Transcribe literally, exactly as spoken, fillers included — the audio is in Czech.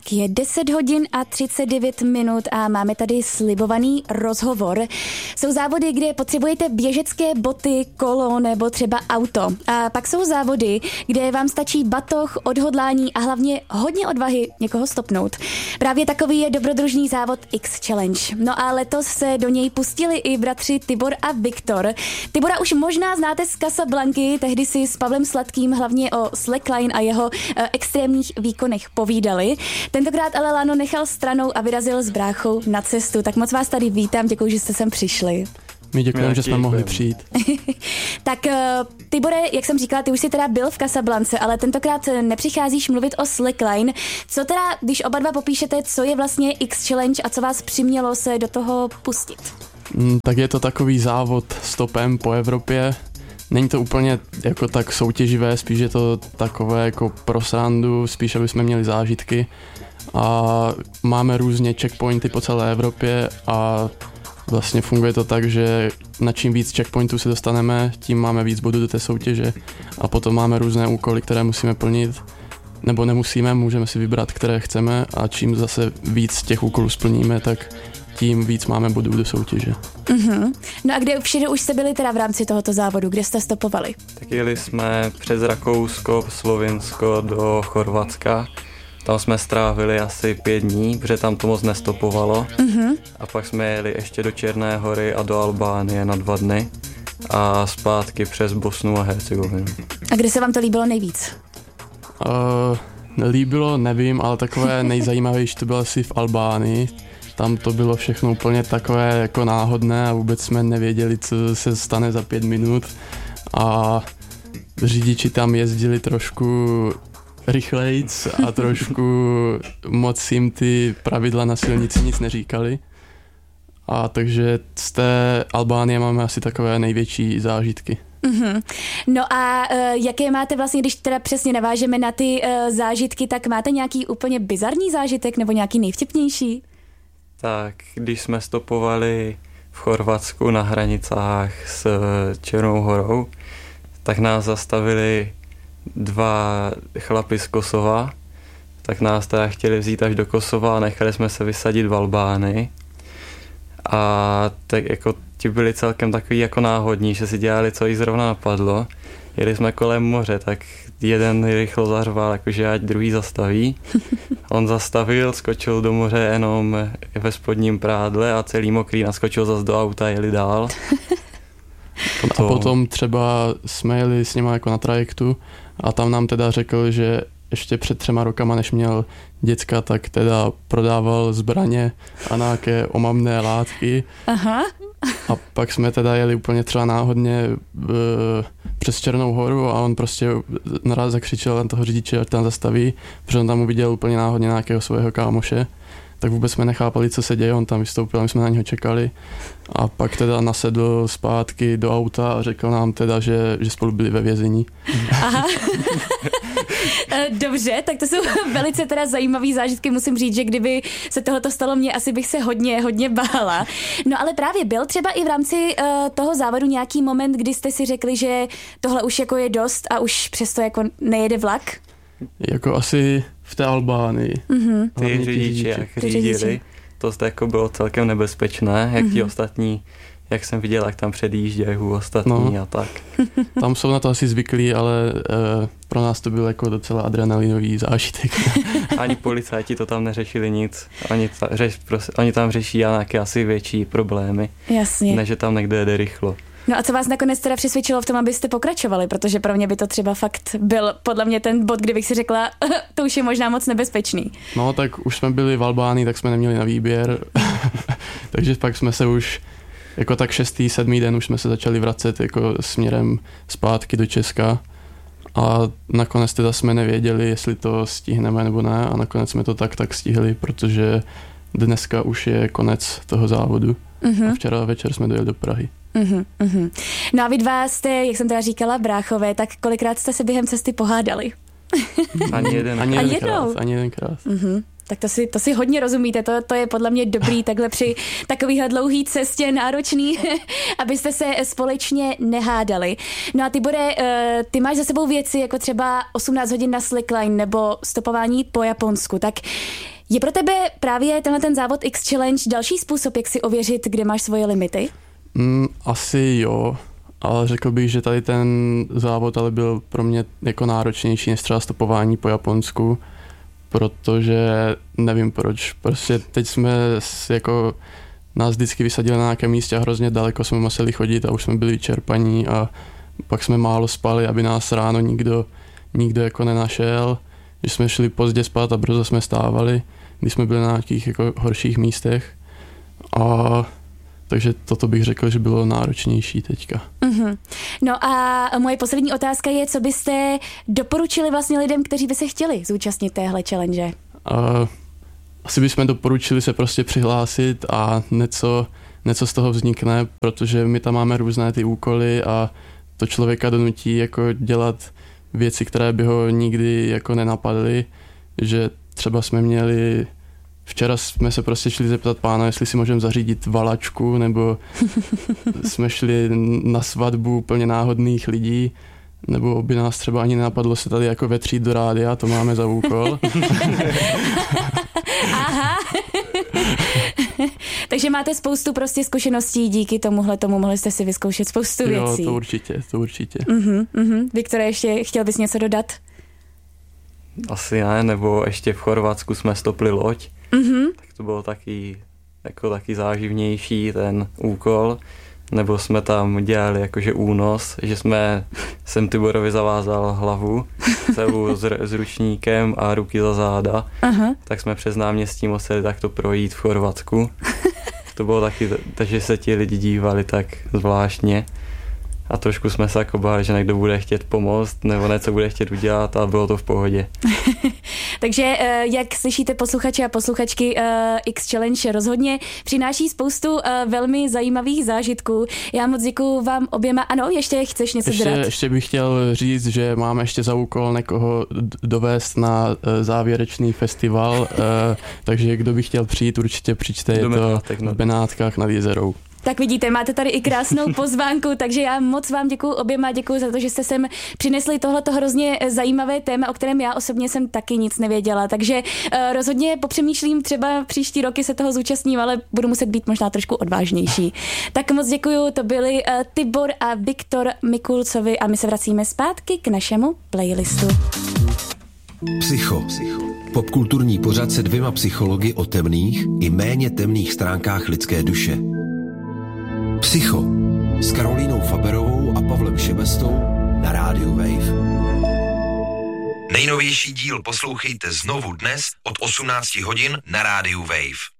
Tak je deset hodin a třicet devět minut a máme tady slibovaný rozhovor. Jsou závody, kde potřebujete běžecké boty, kolo nebo třeba auto. A pak jsou závody, kde vám stačí batoh, odhodlání a hlavně hodně odvahy někoho stopnout. Právě takový je dobrodružný závod X Challenge. No a letos se do něj pustili i bratři Tibor a Viktor. Tibora už možná znáte z Casablanky, tehdy si s Pavlem Sladkým hlavně o slackline a jeho e, extrémních výkonech povídali. Tentokrát ale Lano nechal stranou a vyrazil s bráchou na cestu. Tak moc vás tady vítám, děkuji, že jste sem přišli. My děkujeme, že jsme mohli přijít. Tak Tibore, jak jsem říkala, ty už jsi teda byl v Casablance, ale tentokrát nepřicházíš mluvit o slackline. Co teda, když oba dva popíšete, co je vlastně X Challenge a co vás přimělo se do toho pustit? Mm, tak je to takový závod stopem po Evropě. Není to úplně jako tak soutěživé, spíš je to takové jako pro srandu, spíš aby jsme měli zážitky. A máme různě checkpointy po celé Evropě a vlastně funguje to tak, že na čím víc checkpointů se dostaneme, tím máme víc bodů do té soutěže a potom máme různé úkoly, které musíme plnit, nebo nemusíme, můžeme si vybrat, které chceme a čím zase víc těch úkolů splníme, tak tím víc máme bodů do soutěže. Uh-huh. No a kde všude už jste byli teda v rámci tohoto závodu, kde jste stopovali? Tak jeli jsme přes Rakousko, Slovinsko do Chorvatska. Tam jsme strávili asi pět dní, protože tam to moc nestopovalo. Uh-huh. A pak jsme jeli ještě do Černé Hory a do Albánie na dva dny a zpátky přes Bosnu a Hercegovinu. A kde se vám to líbilo nejvíc? Uh, líbilo, nevím, ale takové nejzajímavější to bylo asi v Albánii. Tam to bylo všechno úplně takové jako náhodné a vůbec jsme nevěděli, co se stane za pět minut. A řidiči tam jezdili trošku rychlejc a trošku moc jim ty pravidla na silnici nic neříkali. A takže z té Albánie máme asi takové největší zážitky. Mm-hmm. No a uh, jaké máte vlastně, když teda přesně navážeme na ty uh, zážitky, tak máte nějaký úplně bizarní zážitek nebo nějaký nejvtipnější? Tak, když jsme stopovali v Chorvatsku na hranicách s Černou Horou, tak nás zastavili dva chlapi z Kosova, tak nás teda chtěli vzít až do Kosova a nechali jsme se vysadit v Albánii. A tak jako ti byli celkem takový jako náhodní, že si dělali, co jí zrovna napadlo. Jeli jsme kolem moře, tak jeden rychlo zařval, jakože ať druhý zastaví. On zastavil, skočil do moře jenom ve spodním prádle a celý mokrý naskočil zase do auta a jeli dál. Potom. A potom třeba jsme jeli s nima jako na trajektu a tam nám teda řekl, že ještě před třema rokama, než měl děcka, tak teda prodával zbraně a nějaké omamné látky. Aha. A pak jsme teda jeli úplně třeba náhodně e, přes Černou Horu a on prostě naraz zakřičel na toho řidiče, ať tam zastaví, protože on tam uviděl úplně náhodně nějakého svého kámoše. Tak vůbec jsme nechápali, co se děje, on tam vystoupil, my jsme na něho čekali a pak teda nasedl zpátky do auta a řekl nám teda, že, že spolu byli ve vězení. Aha. Dobře, tak to jsou velice teda zajímavý zážitky, musím říct, že kdyby se tohoto stalo mně, asi bych se hodně, hodně bála. No ale právě byl třeba i v rámci uh, toho závodu nějaký moment, kdy jste si řekli, že tohle už jako je dost a už přesto jako nejede vlak? Jako asi v té Albánii. Mm-hmm. Ty řidiči, jak řídili, to jako bylo celkem nebezpečné, jak mm-hmm. ti ostatní, jak jsem viděl, jak tam předjíždějí ostatní no. a tak. Tam jsou na to asi zvyklí, ale e, pro nás to byl jako docela adrenalinový zážitek. Ani policajti to tam neřešili nic, oni, ta, řeš, prostě, oni tam řeší nějaké asi větší problémy, jasně. než že tam někde jede rychlo. No a co vás nakonec teda přesvědčilo v tom, abyste pokračovali, protože pro mě by to třeba fakt byl podle mě ten bod, kdybych si řekla, to už je možná moc nebezpečný. No tak už jsme byli v Albánii, tak jsme neměli na výběr, takže pak jsme se už jako tak šestý, sedmý den už jsme se začali vracet jako směrem zpátky do Česka a nakonec teda jsme nevěděli, jestli to stihneme nebo ne a nakonec jsme to tak tak stihli, protože dneska už je konec toho závodu uh-huh. a včera večer jsme dojeli do Prahy. Uh-huh, uh-huh. No a vy dva jste, jak jsem teda říkala, bráchové, tak kolikrát jste se během cesty pohádali? Ani jeden. Ani jedenkrát. Ani jedenkrát. Uh-huh. Tak to si, to si hodně rozumíte, to, to je podle mě dobrý takhle při takovýhle dlouhý cestě náročný, abyste se společně nehádali. No a Tibore, ty máš za sebou věci jako třeba osmnáct hodin na slackline nebo stopování po Japonsku, tak Je pro tebe právě tenhle ten závod X Challenge další způsob, jak si ověřit, kde máš svoje limity? Mm, asi jo, ale řekl bych, že tady ten závod ale byl pro mě jako náročnější než třeba stopování po Japonsku, protože nevím proč, prostě teď jsme jako nás vždycky vysadili na nějakém místě a hrozně daleko jsme museli chodit a už jsme byli vyčerpaní a pak jsme málo spali, aby nás ráno nikdo, nikdo jako nenašel, že jsme šli pozdě spát a brzo jsme stávali, když jsme byli na nějakých jako horších místech. A takže toto bych řekl, že bylo náročnější teďka. Mm-hmm. No a moje poslední otázka je, co byste doporučili vlastně lidem, kteří by se chtěli zúčastnit téhle challenge? A asi bychom doporučili se prostě přihlásit a něco, něco z toho vznikne, protože my tam máme různé ty úkoly a to člověka donutí jako dělat věci, které by ho nikdy jako nenapadly, že třeba jsme měli, včera jsme se prostě šli zeptat pána, jestli si můžeme zařídit valačku, nebo jsme šli na svatbu úplně náhodných lidí, nebo by nás třeba ani nenapadlo se tady jako vetřít do rádia, to máme za úkol. Aha. Takže máte spoustu prostě zkušeností díky tomuhle tomu, mohli jste si vyzkoušet spoustu věcí. Jo, to určitě, to určitě. Uh-huh, uh-huh. Viktore, ještě chtěl bys něco dodat? Asi ne, nebo ještě v Chorvatsku jsme stopli loď, uh-huh. tak to bylo taky, jako taky záživnější ten úkol. Nebo jsme tam dělali jakože únos, že jsme, jsem Tiborovi zavázal hlavu celou s, s ručníkem a ruky za záda, uh-huh. tak jsme přes náměstí museli takto projít v Chorvatsku. To bylo taky, takže se ti lidi dívali tak zvláštně a trošku jsme se jako báli, že někdo bude chtět pomoct nebo něco bude chtět udělat a bylo to v pohodě. Takže jak slyšíte posluchači a posluchačky, X Challenge rozhodně přináší spoustu velmi zajímavých zážitků. Já moc děkuju vám oběma. Ano, ještě chceš něco ještě, dodat? Ještě bych chtěl říct, že máme ještě za úkol někoho dovést na závěrečný festival, takže kdo by chtěl přijít, určitě přijďte, je to v Benátkách nad Jizerou. Tak vidíte, máte tady i krásnou pozvánku, takže já moc vám děkuju oběma, děkuju za to, že jste sem přinesli tohleto hrozně zajímavé téma, o kterém já osobně jsem taky nic nevěděla, takže uh, rozhodně popřemýšlím, třeba příští roky se toho zúčastním, ale budu muset být možná trošku odvážnější. Tak moc děkuju, to byli uh, Tibor a Viktor Mikulcovi a my se vracíme zpátky k našemu playlistu. Psycho. Popkulturní pořad se dvěma psychologi o temných i méně temných stránkách lidské duše. Psycho s Karolínou Faberovou a Pavlem Šebestou na rádiu Wave. Nejnovější díl poslouchejte znovu dnes od osmnáct hodin na rádiu Wave.